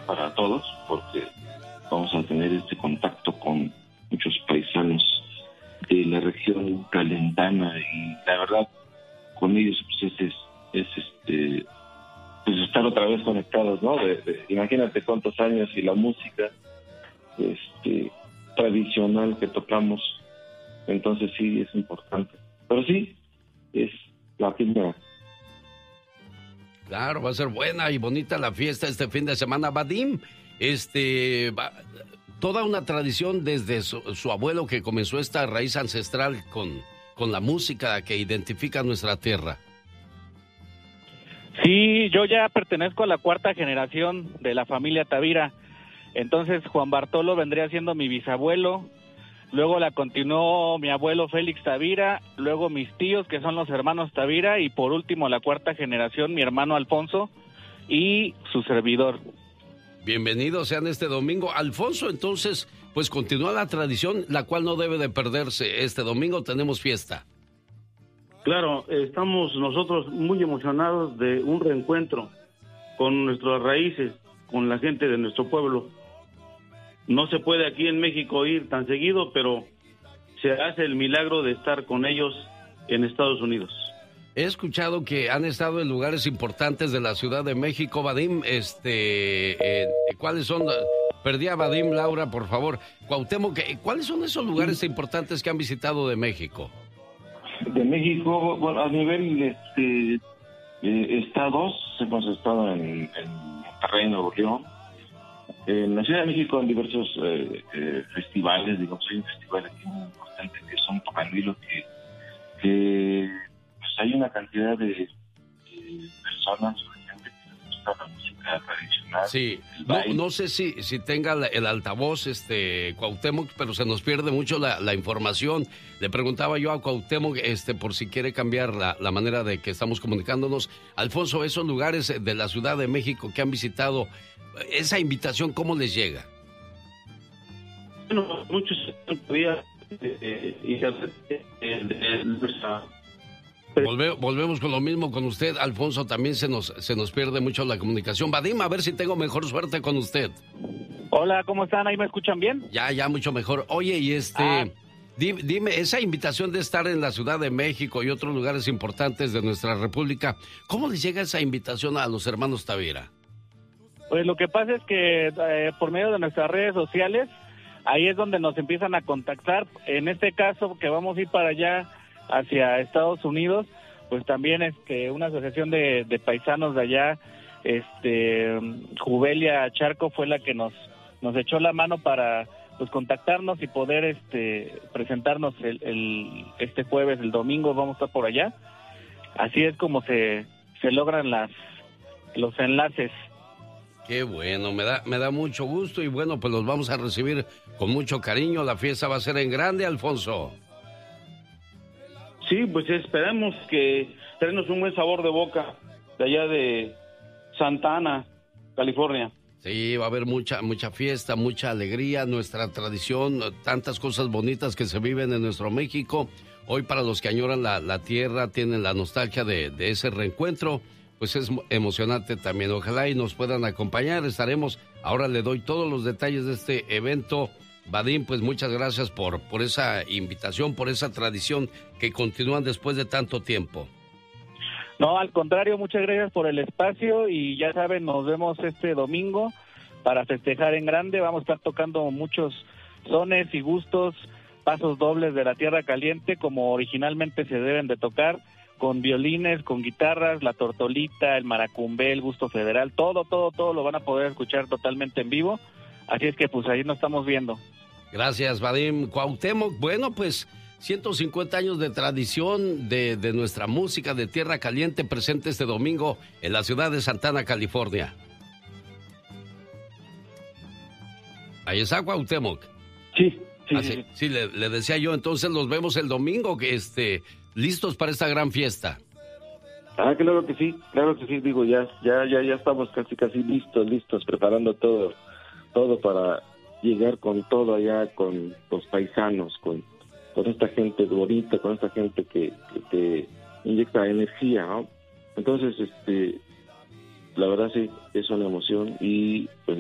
para todos, porque vamos a tener este contacto con muchos paisanos de la región calentana, y la verdad, con ellos pues pues estar otra vez conectados, ¿no? Imagínate cuántos años y la música tradicional que tocamos, entonces sí es importante. Pero sí, es la primera. Claro, va a ser buena y bonita la fiesta este fin de semana. Vadim, toda una tradición desde su abuelo, que comenzó esta raíz ancestral con la música que identifica nuestra tierra. Sí, yo ya pertenezco a la cuarta generación de la familia Tavira. Entonces Juan Bartolo vendría siendo mi bisabuelo, luego la continuó mi abuelo Félix Tavira, luego mis tíos, que son los hermanos Tavira, y por último la cuarta generación, mi hermano Alfonso y su servidor. Bienvenidos sean este domingo. Alfonso, entonces, pues continúa la tradición, la cual no debe de perderse. Este domingo tenemos fiesta. Claro, estamos nosotros muy emocionados de un reencuentro con nuestras raíces, con la gente de nuestro pueblo. No se puede aquí en México ir tan seguido, pero se hace el milagro de estar con ellos en Estados Unidos. He escuchado que han estado en lugares importantes de la Ciudad de México, Vadim. ¿Cuáles son? Perdí a Vadim, Laura, por favor. Cuauhtémoc, ¿cuáles son esos lugares importantes que han visitado de México? De México, bueno, a nivel estados, hemos estado en Monterrey, Nuevo León. En la Ciudad de México, en diversos festivales, digamos, hay un festival aquí muy importante que son Tocandilo, que pues hay una cantidad de personas, de gente que les gusta la música tradicional. Sí, no sé si tenga el altavoz, Cuauhtémoc, pero se nos pierde mucho la información. Le preguntaba yo a Cuauhtémoc, por si quiere cambiar la manera de que estamos comunicándonos. Alfonso, esos lugares de la Ciudad de México que han visitado, esa invitación, ¿cómo les llega? Bueno, muchos todavía Volvemos con lo mismo con usted, Alfonso. También se nos pierde mucho la comunicación. Vadim, a ver si tengo mejor suerte con usted. Hola, ¿cómo están? ¿Ahí me escuchan bien? Ya, mucho mejor. Oye, y dime, esa invitación de estar en la Ciudad de México y otros lugares importantes de nuestra república, ¿cómo les llega esa invitación a los hermanos Tavira? Pues lo que pasa es que por medio de nuestras redes sociales, ahí es donde nos empiezan a contactar. En este caso, que vamos a ir para allá, hacia Estados Unidos, pues también una asociación de paisanos de allá, Jubelia Charco, fue la que nos echó la mano para pues contactarnos y poder presentarnos este jueves. El domingo vamos a estar por allá. Así es como se logran los enlaces. Qué bueno, me da mucho gusto, y bueno, pues los vamos a recibir con mucho cariño. La fiesta va a ser en grande, Alfonso. Sí, pues esperemos que tenemos un buen sabor de boca de allá de Santa Ana, California. Sí, va a haber mucha fiesta, mucha alegría, nuestra tradición, tantas cosas bonitas que se viven en nuestro México. Hoy, para los que añoran la tierra, tienen la nostalgia de ese reencuentro, pues es emocionante también. Ojalá y nos puedan acompañar, estaremos. Ahora le doy todos los detalles de este evento. Vadim, pues muchas gracias por esa invitación, por esa tradición que continúan después de tanto tiempo. No, al contrario, muchas gracias por el espacio, y ya saben, nos vemos este domingo para festejar en grande. Vamos a estar tocando muchos sones y gustos, pasos dobles de la Tierra Caliente, como originalmente se deben de tocar, con violines, con guitarras, la tortolita, el maracumbé, el gusto federal, todo lo van a poder escuchar totalmente en vivo. Así es que pues ahí nos estamos viendo. Gracias, Vadim. Cuauhtémoc, bueno, pues 150 años de tradición de nuestra música de Tierra Caliente, presente este domingo en la ciudad de Santa Ana, California. Ahí está, Cuauhtémoc. Sí, le decía yo, entonces los vemos el domingo, que listos para esta gran fiesta. Claro que sí, digo, ya estamos casi listos, preparando todo para llegar con todo allá, con los paisanos, con esta gente bonita, con esta gente que te inyecta energía, ¿no? Entonces, la verdad sí, es una emoción, y pues